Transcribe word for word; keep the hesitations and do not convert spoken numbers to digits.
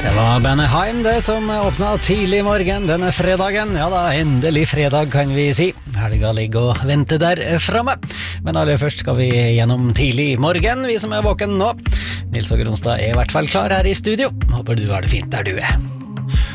Det var Benneheim det som åpnet tidlig i morgen denne fredagen. Ja da, endelig fredag kan vi si. Helga ligger og venter der fremme. Men aller først skal vi gjennom tidlig i morgen, vi som er våken nå. Nils Åge Ronstad er i hvert fall klar her i studio. Håper du har det fint der du er.